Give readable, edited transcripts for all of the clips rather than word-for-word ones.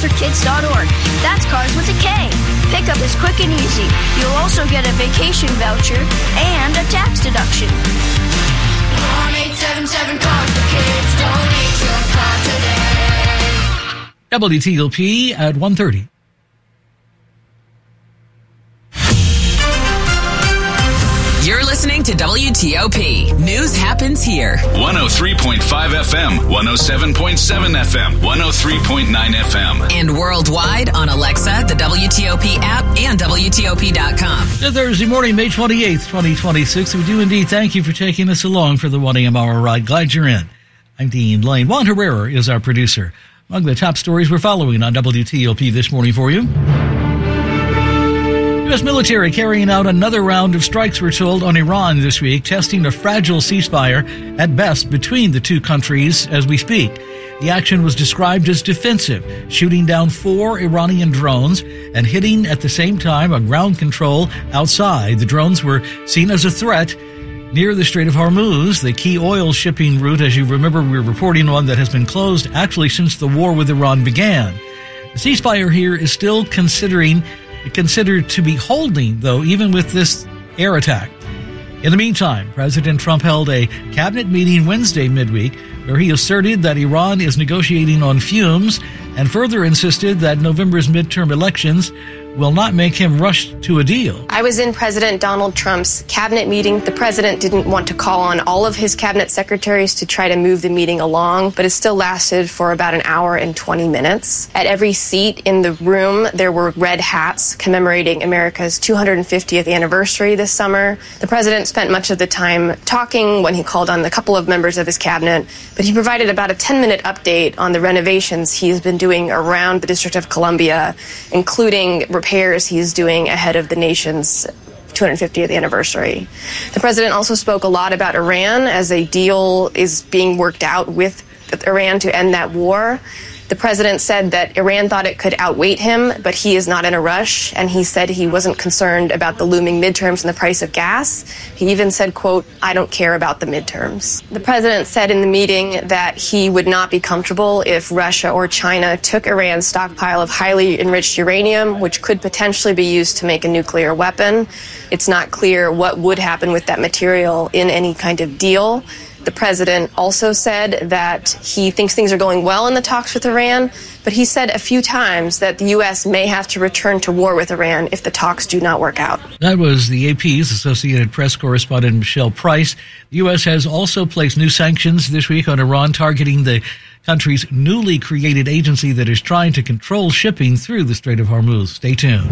carsforkids.org. That's cars with a K. Pickup is quick and easy. You'll also get a vacation voucher and a tax deduction. 1-877 Cars for Kids. Donate your car today. WTOP at 1:30. You're listening to WTOP. News happens here. 103.5 FM, 107.7 FM, 103.9 FM. And worldwide on Alexa, the WTOP app, and WTOP.com. It's Thursday morning, May 28th, 2026. We do indeed thank you for taking us along for the 1 a.m. hour ride. Glad you're in. I'm Dean Lane. Juan Herrera is our producer. Among the top stories we're following on WTOP this morning for you. U.S. military carrying out another round of strikes, we're told, on Iran this week, testing a fragile ceasefire at best between the two countries as we speak. The action was described as defensive, shooting down 4 Iranian drones and hitting at the same time a ground control outside. The drones were seen as a threat near the Strait of Hormuz, the key oil shipping route, as you remember, we're reporting on, that has been closed actually since the war with Iran began. The ceasefire here is still considered to be holding, though, even with this air attack. In the meantime, President Trump held a cabinet meeting Wednesday midweek where he asserted that Iran is negotiating on fumes and further insisted that November's midterm elections will not make him rush to a deal. I was in President Donald Trump's cabinet meeting. The president didn't want to call on all of his cabinet secretaries to try to move the meeting along, but it still lasted for about an hour and 20 minutes. At every seat in the room, there were red hats commemorating America's 250th anniversary this summer. The president spent much of the time talking when he called on a couple of members of his cabinet, but he provided about a 10-minute update on the renovations he's been doing around the District of Columbia, including repairs he's doing ahead of the nation's 250th anniversary. The president also spoke a lot about Iran as a deal is being worked out with Iran to end that war. The president said that Iran thought it could outweight him, but he is not in a rush, and he said he wasn't concerned about the looming midterms and the price of gas. He even said, quote, "I don't care about the midterms." The president said in the meeting that he would not be comfortable if Russia or China took Iran's stockpile of highly enriched uranium, which could potentially be used to make a nuclear weapon. It's not clear what would happen with that material in any kind of deal. The president also said that he thinks things are going well in the talks with Iran, but he said a few times that the U.S. may have to return to war with Iran if the talks do not work out. That was the AP's Associated Press correspondent Michelle Price. The U.S. has also placed new sanctions this week on Iran, targeting the country's newly created agency that is trying to control shipping through the Strait of Hormuz. Stay tuned.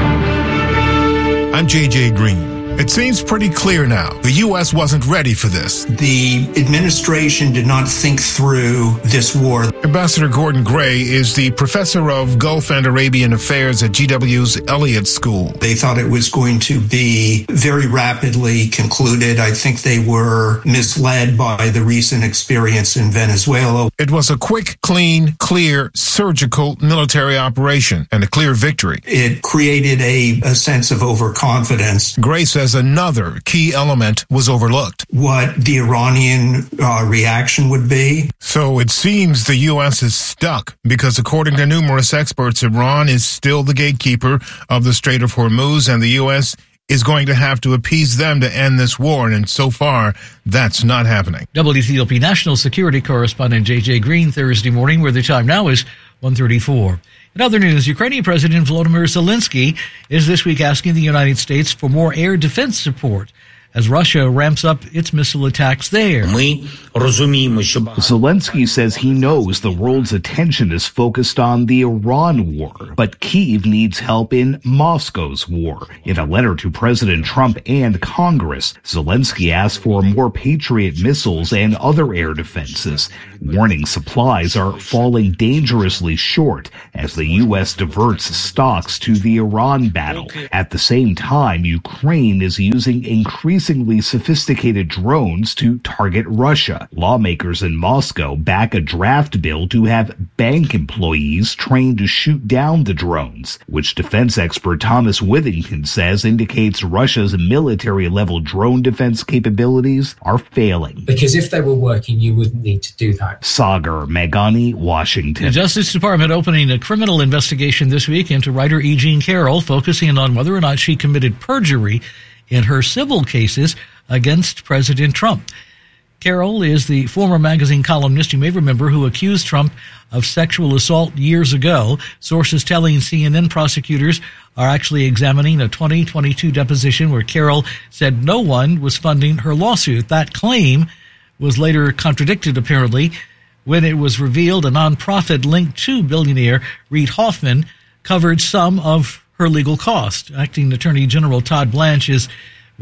I'm J.J. Green. It seems pretty clear now. The U.S. wasn't ready for this. The administration did not think through this war. Ambassador Gordon Gray is the professor of Gulf and Arabian Affairs at GW's Elliott School. They thought it was going to be very rapidly concluded. I think they were misled by the recent experience in Venezuela. It was a quick, clean, clear, surgical military operation and a clear victory. It created a sense of overconfidence. Gray says another key element was overlooked. What the Iranian reaction would be. So it seems the U.S. is stuck because, according to numerous experts, Iran is still the gatekeeper of the Strait of Hormuz, and the U.S. is going to have to appease them to end this war, and so far, that's not happening. WTOP National Security Correspondent J.J. Green, Thursday morning, where the time now is 1:34. In other news, Ukrainian President Volodymyr Zelensky is this week asking the United States for more air defense support as Russia ramps up its missile attacks there. Zelensky says he knows the world's attention is focused on the Iran war, but Kyiv needs help in Moscow's war. In a letter to President Trump and Congress, Zelensky asked for more Patriot missiles and other air defenses, warning supplies are falling dangerously short as the U.S. diverts stocks to the Iran battle. At the same time, Ukraine is using increasing increasingly sophisticated drones to target Russia. Lawmakers in Moscow back a draft bill to have bank employees trained to shoot down the drones, which defense expert Thomas Withington says indicates Russia's military-level drone defense capabilities are failing. Because if they were working, you wouldn't need to do that. Sagar Meghani, Washington. The Justice Department opening a criminal investigation this week into writer E. Jean Carroll, focusing on whether or not she committed perjury in her civil cases against President Trump. Carroll is the former magazine columnist you may remember who accused Trump of sexual assault years ago. Sources telling CNN prosecutors are actually examining a 2022 deposition where Carroll said no one was funding her lawsuit. That claim was later contradicted, apparently, when it was revealed a nonprofit linked to billionaire Reid Hoffman covered some of her legal costs. Acting Attorney General Todd Blanche is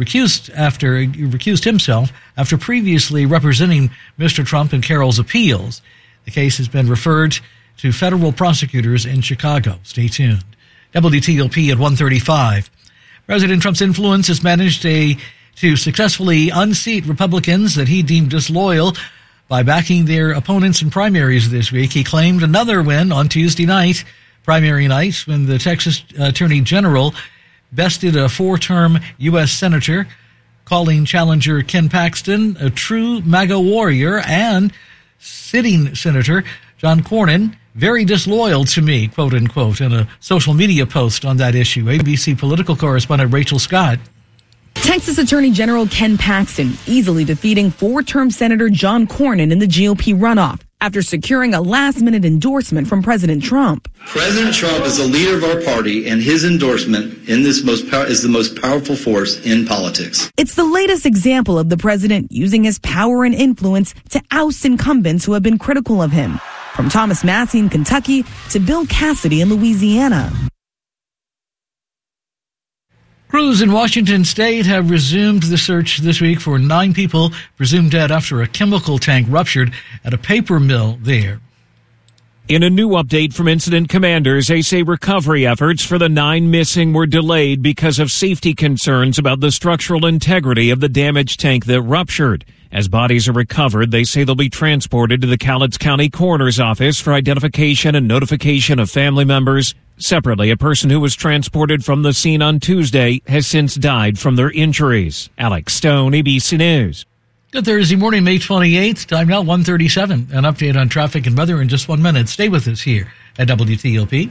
recused himself after previously representing Mr. Trump in Carroll's appeals. The case has been referred to federal prosecutors in Chicago. Stay tuned. WTOP at 1:35. President Trump's influence has managed to successfully unseat Republicans that he deemed disloyal by backing their opponents in primaries this week. He claimed another win on Tuesday night, primary night, when the Texas Attorney General bested a 4-term U.S. Senator, calling challenger Ken Paxton a true MAGA warrior, and sitting Senator John Cornyn very disloyal to me, quote unquote, in a social media post on that issue. ABC political correspondent Rachel Scott. Texas Attorney General Ken Paxton easily defeating 4-term Senator John Cornyn in the GOP runoff after securing a last-minute endorsement from President Trump. President Trump is the leader of our party, and his endorsement in this is the most powerful force in politics. It's the latest example of the president using his power and influence to oust incumbents who have been critical of him, from Thomas Massie in Kentucky to Bill Cassidy in Louisiana. Crews in Washington state have resumed the search this week for 9 people presumed dead after a chemical tank ruptured at a paper mill there. In a new update from incident commanders, they say recovery efforts for the 9 missing were delayed because of safety concerns about the structural integrity of the damaged tank that ruptured. As bodies are recovered, they say they'll be transported to the Cowlitz County Coroner's Office for identification and notification of family members. Separately, a person who was transported from the scene on Tuesday has since died from their injuries. Alex Stone, ABC News. Good Thursday morning, May 28th. Time now 1:37. An update on traffic and weather in just 1 minute. Stay with us here at WTOP.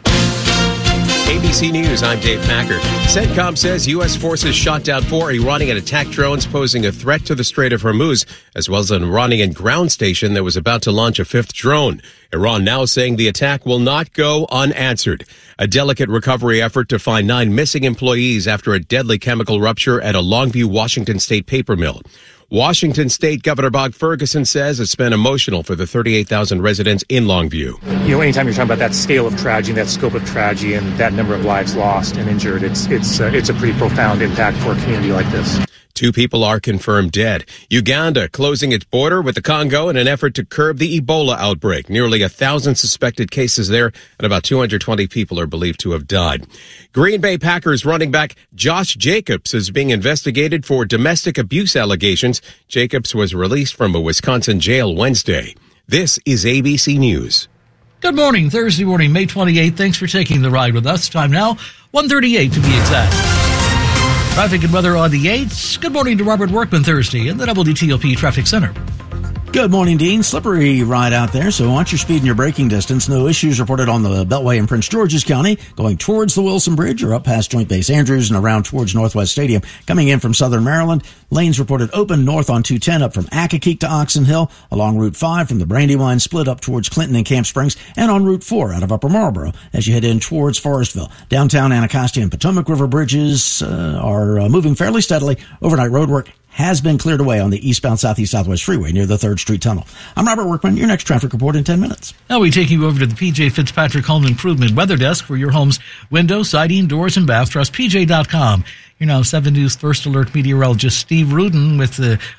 ABC News, I'm Dave Packard. CENTCOM says U.S. forces shot down 4 Iranian attack drones posing a threat to the Strait of Hormuz, as well as an Iranian ground station that was about to launch a 5th drone. Iran now saying the attack will not go unanswered. A delicate recovery effort to find 9 missing employees after a deadly chemical rupture at a Longview, Washington state paper mill. Washington State Governor Bob Ferguson says it's been emotional for the 38,000 residents in Longview. You know, anytime you're talking about that scale of tragedy, that scope of tragedy, and that number of lives lost and injured, it's a pretty profound impact for a community like this. 2 people are confirmed dead. Uganda closing its border with the Congo in an effort to curb the Ebola outbreak. Nearly 1,000 suspected cases there, and about 220 people are believed to have died. Green Bay Packers running back Josh Jacobs is being investigated for domestic abuse allegations. Jacobs was released from a Wisconsin jail Wednesday. This is ABC News. Good morning, Thursday morning, May 28th. Thanks for taking the ride with us. Time now, 1:38 to be exact. Traffic and weather on the 8th. Good morning to Robert Workman Thursday in the WTOP Traffic Center. Good morning, Dean. Slippery ride out there, so watch your speed and your braking distance. No issues reported on the Beltway in Prince George's County, going towards the Wilson Bridge or up past Joint Base Andrews and around towards Northwest Stadium. Coming in from southern Maryland, lanes reported open north on 210 up from Accokeek to Oxon Hill, along Route 5 from the Brandywine split up towards Clinton and Camp Springs, and on Route 4 out of Upper Marlboro as you head in towards Forestville. Downtown Anacostia and Potomac River bridges are moving fairly steadily. Overnight roadwork has been cleared away on the eastbound Southeast Southwest Freeway near the 3rd Street Tunnel. I'm Robert Workman. Your next traffic report in 10 minutes. Now we take you over to the P.J. Fitzpatrick Home Improvement Weather Desk for your home's window, siding, doors, and bath. Trust PJ.com. You're now 7 News First Alert meteorologist Steve Rudin with the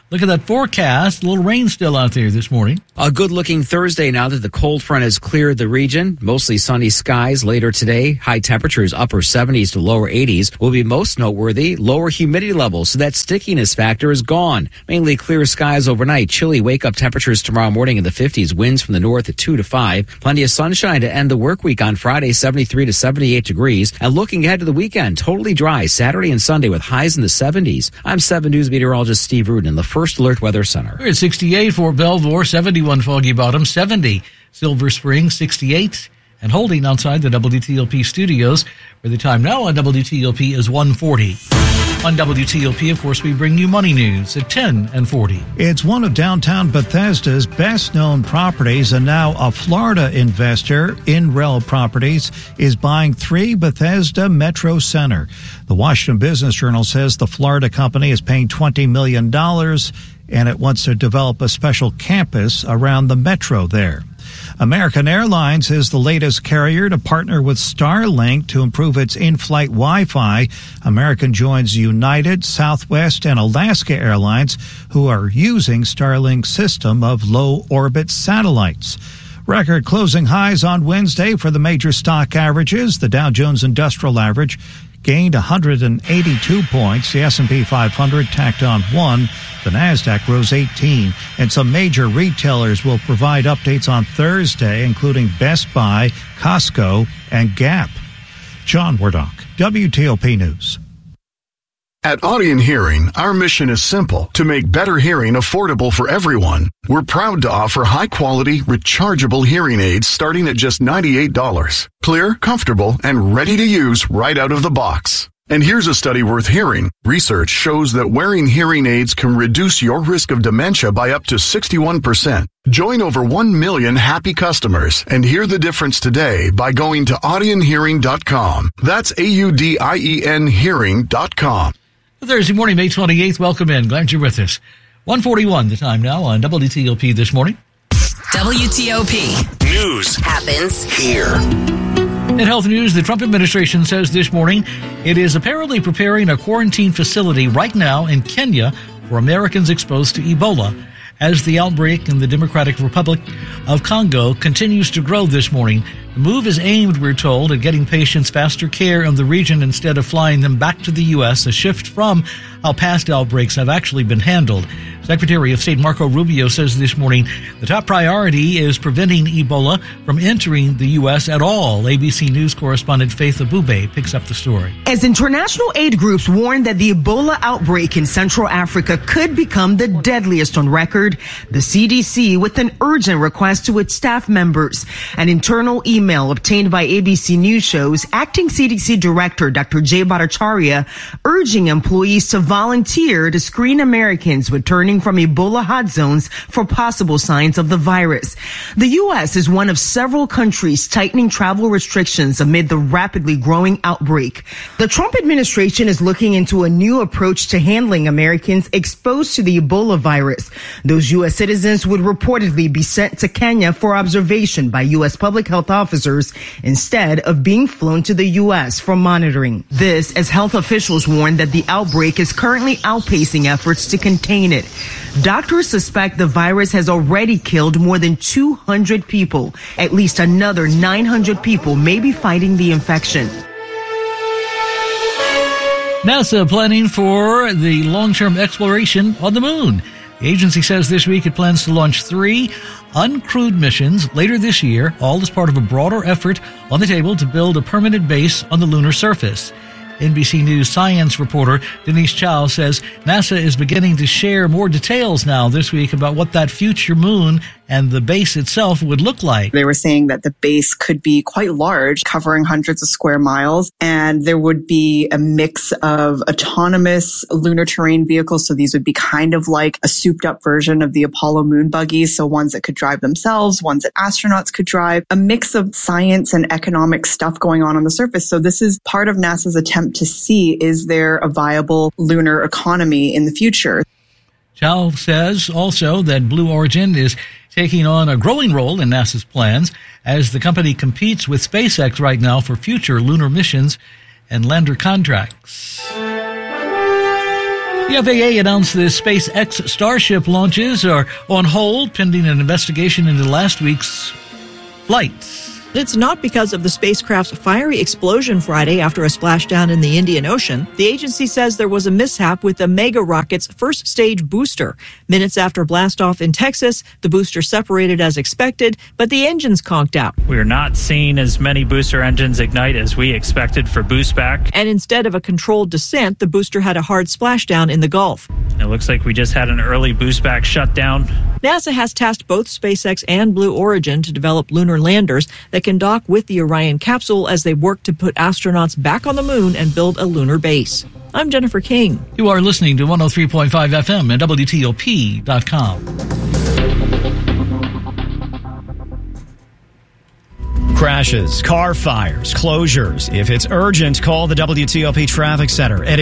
Look at that forecast. A little rain still out there this morning. A good-looking Thursday now that the cold front has cleared the region. Mostly sunny skies later today. High temperatures, upper 70s to lower 80s, will be most noteworthy. Lower humidity levels, so that stickiness factor is gone. Mainly clear skies overnight. Chilly wake-up temperatures tomorrow morning in the 50s. Winds from the north at 2 to 5. Plenty of sunshine to end the work week on Friday, 73 to 78 degrees. And looking ahead to the weekend, totally dry Saturday and Sunday with highs in the 70s. I'm 7 News meteorologist Steve Rudin in the First Alert Weather Center. We're at 68 for Belvoir, 71 Foggy Bottom, 70 Silver Spring, 68, and holding outside the WTOP studios, where the time now on WTOP is 1:40. On WTOP, of course, we bring you money news at 10 and 40. It's one of downtown Bethesda's best-known properties, and now a Florida investor, InRel Properties, is buying 3 Bethesda Metro Center. The Washington Business Journal says the Florida company is paying $20 million, and it wants to develop a special campus around the metro there. American Airlines is the latest carrier to partner with Starlink to improve its in-flight Wi-Fi. American joins United, Southwest, and Alaska Airlines, who are using Starlink's system of low-orbit satellites. Record closing highs on Wednesday for the major stock averages. The Dow Jones Industrial Average gained 182 points. The S&P 500 tacked on 1. The Nasdaq rose 18. And some major retailers will provide updates on Thursday, including Best Buy, Costco, and Gap. John Wardock, WTOP News. At Audion Hearing, our mission is simple: to make better hearing affordable for everyone. We're proud to offer high-quality, rechargeable hearing aids starting at just $98. Clear, comfortable, and ready to use right out of the box. And here's a study worth hearing. Research shows that wearing hearing aids can reduce your risk of dementia by up to 61%. Join over 1 million happy customers and hear the difference today by going to audionhearing.com. That's AUDIEN hearing.com. Thursday morning, May 28th. Welcome in. Glad you're with us. 1:41 the time now on WTOP this morning. WTOP. News happens here. In health news, the Trump administration says this morning it is apparently preparing a quarantine facility right now in Kenya for Americans exposed to Ebola, as the outbreak in the Democratic Republic of Congo continues to grow this morning. The move is aimed, we're told, at getting patients faster care in the region instead of flying them back to the U.S., a shift from how past outbreaks have actually been handled. Secretary of State Marco Rubio says this morning the top priority is preventing Ebola from entering the U.S. at all. ABC News correspondent Faith Abube picks up the story. As international aid groups warn that the Ebola outbreak in Central Africa could become the deadliest on record, the CDC, with an urgent request to its staff members. An internal email obtained by ABC News shows acting CDC Director Dr. Jay Bhattacharya urging employees to volunteer to screen Americans returning from Ebola hot zones for possible signs of the virus. The U.S. is one of several countries tightening travel restrictions amid the rapidly growing outbreak. The Trump administration is looking into a new approach to handling Americans exposed to the Ebola virus. Those U.S. citizens would reportedly be sent to Kenya for observation by U.S. public health officers instead of being flown to the U.S. for monitoring. This as health officials warn that the outbreak is currently outpacing efforts to contain it. Doctors suspect the virus has already killed more than 200 people. At least another 900 people may be fighting the infection. NASA planning for the long-term exploration on the moon. The agency says this week it plans to launch 3 uncrewed missions later this year, all as part of a broader effort on the table to build a permanent base on the lunar surface. NBC News science reporter Denise Chow says NASA is beginning to share more details now this week about what that future moon and the base itself would look like. They were saying that the base could be quite large, covering hundreds of square miles, and there would be a mix of autonomous lunar terrain vehicles. So these would be kind of like a souped up version of the Apollo moon buggies. So ones that could drive themselves, ones that astronauts could drive, a mix of science and economic stuff going on the surface. So this is part of NASA's attempt to see, is there a viable lunar economy in the future? Chow says also that Blue Origin is taking on a growing role in NASA's plans as the company competes with SpaceX right now for future lunar missions and lander contracts. The FAA announced the SpaceX Starship launches are on hold pending an investigation into last week's flights. It's not because of the spacecraft's fiery explosion Friday after a splashdown in the Indian Ocean. The agency says there was a mishap with the Mega rocket's first stage booster. Minutes after blastoff in Texas, the booster separated as expected, but the engines conked out. We're not seeing as many booster engines ignite as we expected for boost back. And instead of a controlled descent, the booster had a hard splashdown in the Gulf. It looks like we just had an early boost back shutdown. NASA has tasked both SpaceX and Blue Origin to develop lunar landers that can dock with the Orion capsule as they work to put astronauts back on the moon and build a lunar base. I'm Jennifer King. You are listening to 103.5 FM and WTOP.com. Crashes, car fires, closures. If it's urgent, call the WTOP Traffic Center at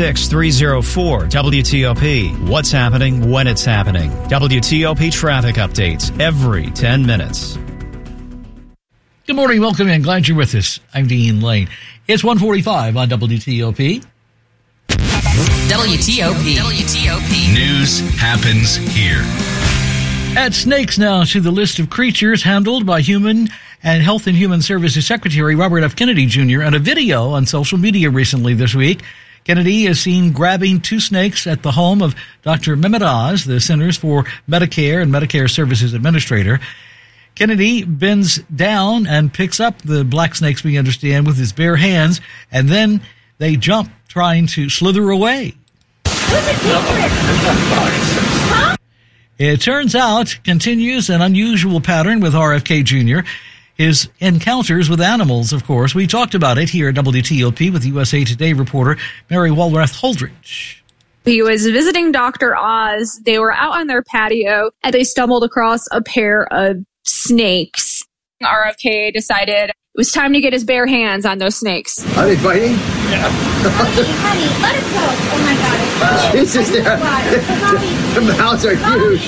866-304-WTOP. What's happening when it's happening. WTOP traffic updates every 10 minutes. Good morning, welcome and glad you're with us. I'm Dean Lane. It's 1:45 on WTOP. WTOP. News happens here. Add snakes now to the list of creatures handled by Human and Health and Human Services Secretary Robert F. Kennedy Jr. on a video on social media recently this week. Kennedy is seen grabbing two snakes at the home of Dr. Mehmet Oz, the Centers for Medicare and Medicare Services Administrator. Kennedy bends down and picks up the black snakes, we understand, with his bare hands, and then they jump, trying to slither away. It turns out, continues an unusual pattern with RFK Jr., his encounters with animals, of course. We talked about it here at WTOP with USA Today reporter Mary Walrath Holdridge. He was visiting Dr. Oz. They were out on their patio, and they stumbled across a pair of snakes. RFK decided it was time to get his bare hands on those snakes. Are they biting? Honey, let it go. Oh my God. Jesus, the mouths are huge.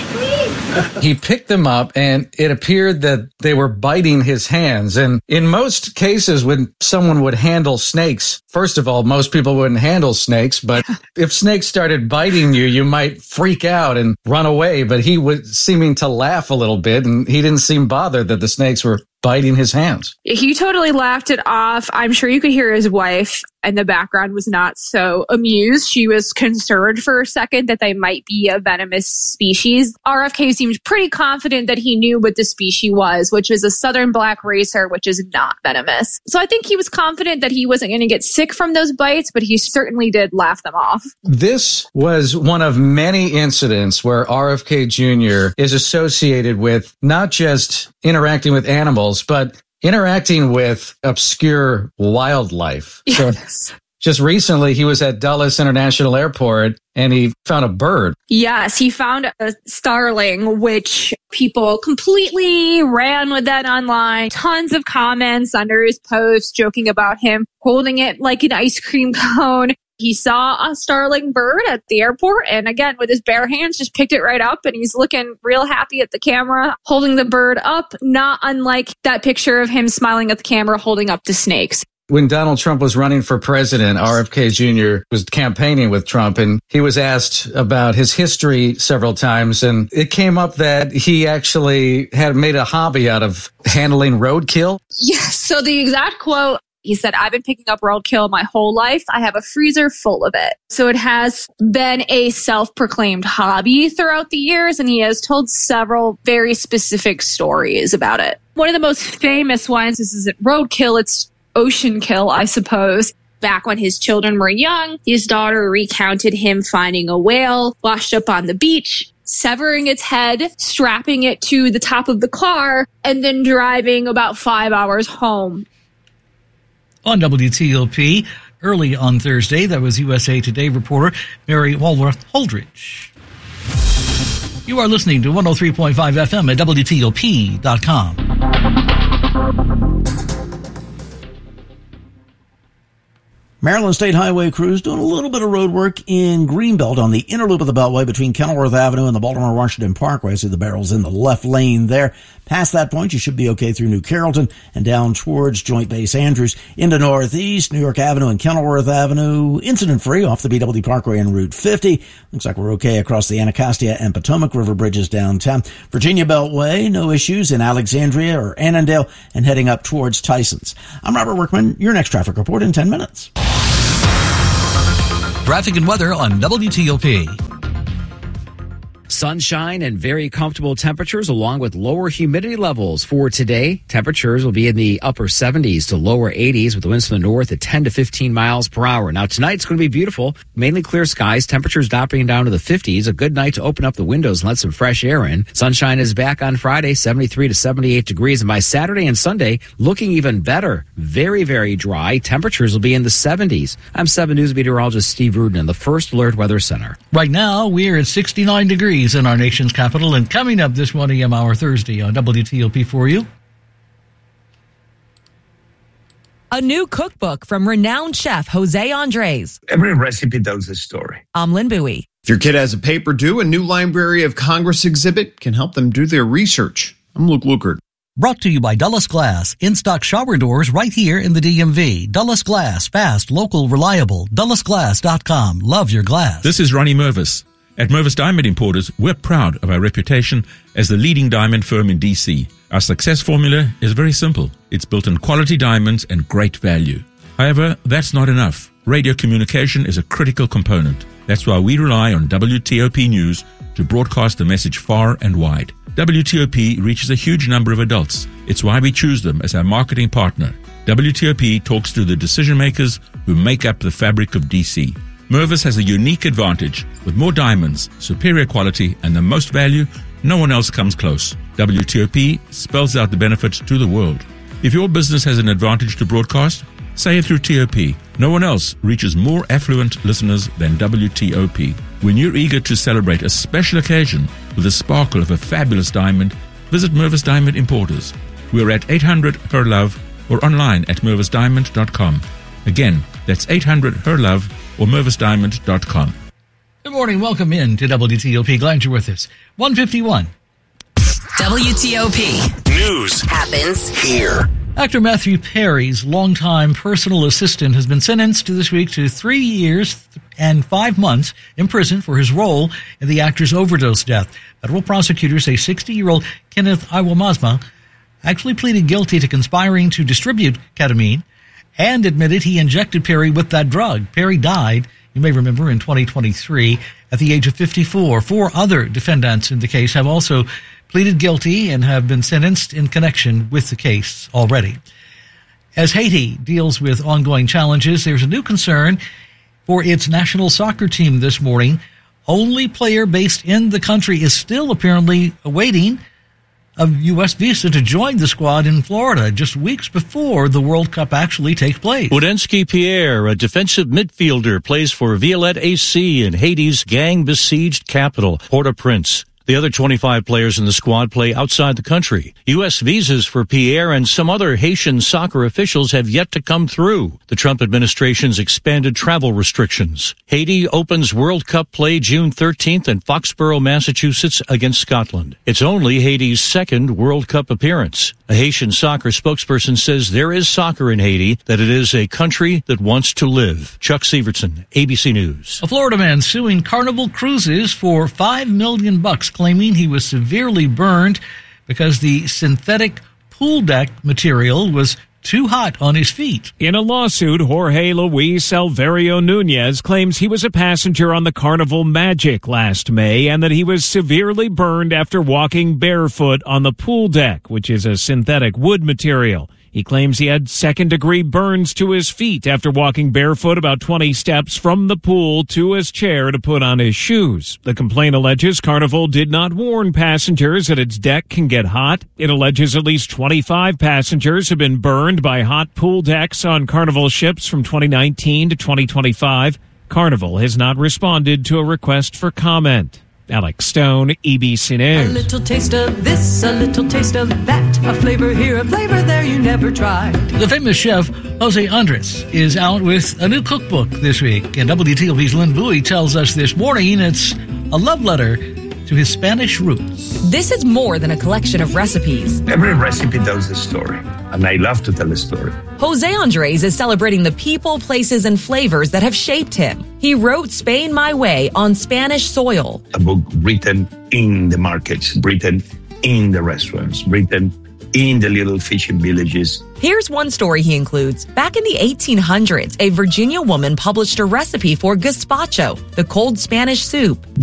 He picked them up, and it appeared that they were biting his hands. And in most cases, when someone would handle snakes, first of all, most people wouldn't handle snakes. But if snakes started biting you, you might freak out and run away. But he was seeming to laugh a little bit, and he didn't seem bothered that the snakes were biting his hands. He totally laughed it off. I'm sure you could hear his wife in the background was not so amused. She was concerned for a second that they might be a venomous species. RFK seemed pretty confident that he knew what the species was, which is a southern black racer, which is not venomous. So I think he was confident that he wasn't going to get sick from those bites, but he certainly did laugh them off. This was one of many incidents where RFK Jr. is associated with not just interacting with animals, but interacting with obscure wildlife. Yes. So just recently, he was at Dulles International Airport and he found a bird. Yes, he found a starling, which people completely ran with that online. Tons of comments under his post joking about him holding it like an ice cream cone. He saw a starling bird at the airport and again, with his bare hands, just picked it right up and he's looking real happy at the camera, holding the bird up, not unlike that picture of him smiling at the camera, holding up the snakes. When Donald Trump was running for president, RFK Jr. was campaigning with Trump and he was asked about his history several times. And it came up that he actually had made a hobby out of handling roadkill. Yes. So the exact quote, he said, I've been picking up roadkill my whole life. I have a freezer full of it. So it has been a self-proclaimed hobby throughout the years, and he has told several very specific stories about it. One of the most famous ones, this isn't roadkill, it's ocean kill, I suppose. Back when his children were young, his daughter recounted him finding a whale washed up on the beach, severing its head, strapping it to the top of the car, and then driving about 5 hours home. On WTOP, early on Thursday, that was USA Today reporter Mary Walrath Holdridge. You are listening to 103.5 FM at WTOP.com. Maryland State Highway crews doing a little bit of road work in Greenbelt on the inner loop of the Beltway between Kenilworth Avenue and the Baltimore-Washington Parkway. I see the barrels in the left lane there. Past that point, you should be okay through New Carrollton and down towards Joint Base Andrews into Northeast, New York Avenue and Kenilworth Avenue. Incident-free off the BW Parkway and Route 50. Looks like we're okay across the Anacostia and Potomac River bridges downtown. Virginia Beltway, no issues in Alexandria or Annandale and heading up towards Tysons. I'm Robert Workman. Your next traffic report in 10 minutes. Traffic and weather on WTOP. Sunshine and very comfortable temperatures along with lower humidity levels for today. Temperatures will be in the upper 70s to lower 80s with the winds from the north at 10 to 15 miles per hour. Now tonight's going to be beautiful. Mainly clear skies. Temperatures dropping down to the 50s. A good night to open up the windows and let some fresh air in. Sunshine is back on Friday, 73 to 78 degrees. And by Saturday and Sunday, looking even better. Very, very dry. Temperatures will be in the 70s. I'm 7 News meteorologist Steve Rudin in the First Alert Weather Center. Right now, we're at 69 degrees in our nation's capital, and coming up this 1 a.m. hour Thursday on WTOP for you. A new cookbook from renowned chef Jose Andres. Every recipe tells a story. I'm Lynn Bowie. If your kid has a paper due, a new Library of Congress exhibit can help them do their research. I'm Luke Lukert. Brought to you by Dulles Glass. In-stock shower doors right here in the DMV. Dulles Glass. Fast, local, reliable. DullesGlass.com. Love your glass. This is Ronnie Mervis. At Mervis Diamond Importers, we're proud of our reputation as the leading diamond firm in D.C. Our success formula is very simple. It's built on quality diamonds and great value. However, that's not enough. Radio communication is a critical component. That's why we rely on WTOP News to broadcast the message far and wide. WTOP reaches a huge number of adults. It's why we choose them as our marketing partner. WTOP talks to the decision makers who make up the fabric of D.C. Mervis has a unique advantage. With more diamonds, superior quality, and the most value, no one else comes close. WTOP spells out the benefits to the world. If your business has an advantage to broadcast, say it through TOP. No one else reaches more affluent listeners than WTOP. When you're eager to celebrate a special occasion with the sparkle of a fabulous diamond, visit Mervis Diamond Importers. We're at 800 Her Love or online at mervisdiamond.com. Again, that's 800 Her Love or mervisdiamond.com. Good morning. Welcome in to WTOP. Glad you're with us. 151. WTOP. News happens here. Actor Matthew Perry's longtime personal assistant has been sentenced this week to 3 years and 5 months in prison for his role in the actor's overdose death. Federal prosecutors say 60-year-old Kenneth Iwamazma actually pleaded guilty to conspiring to distribute ketamine and admitted he injected Perry with that drug. Perry died, you may remember, in 2023 at the age of 54. 4 other defendants in the case have also pleaded guilty and have been sentenced in connection with the case already. As Haiti deals with ongoing challenges, there's a new concern for its national soccer team this morning. Only player based in the country is still apparently awaiting a U.S. visa to join the squad in Florida just weeks before the World Cup actually takes place. Udensky Pierre, a defensive midfielder, plays for Violette AC in Haiti's gang-besieged capital, Port-au-Prince. The other 25 players in the squad play outside the country. U.S. visas for Pierre and some other Haitian soccer officials have yet to come through. The Trump administration's expanded travel restrictions. Haiti opens World Cup play June 13th in Foxborough, Massachusetts against Scotland. It's only Haiti's second World Cup appearance. A Haitian soccer spokesperson says there is soccer in Haiti, that it is a country that wants to live. Chuck Severson, ABC News. A Florida man suing Carnival Cruises for $5 million, claiming he was severely burned because the synthetic pool deck material was too hot on his feet. In a lawsuit, Jorge Luis Alverio Nunez claims he was a passenger on the Carnival Magic last May and that he was severely burned after walking barefoot on the pool deck, which is a synthetic wood material. He claims he had second-degree burns to his feet after walking barefoot about 20 steps from the pool to his chair to put on his shoes. The complaint alleges Carnival did not warn passengers that its deck can get hot. It alleges at least 25 passengers have been burned by hot pool decks on Carnival ships from 2019 to 2025. Carnival has not responded to a request for comment. Alex Stone, EBC A News. little taste of this, a little taste of that. A flavor here, a flavor there you never tried. The famous chef Jose Andres is out with a new cookbook this week, and WTOP's Lynn Bowie tells us this morning it's a love letter to his Spanish roots. This is more than a collection of recipes. Every recipe tells a story, and I love to tell a story. Jose Andres is celebrating the people, places, and flavors that have shaped him. He wrote Spain My Way on Spanish soil. A book written in the markets, written in the restaurants, written in the little fishing villages. Here's one story he includes. Back in the 1800s, a Virginia woman published a recipe for gazpacho, the cold Spanish soup.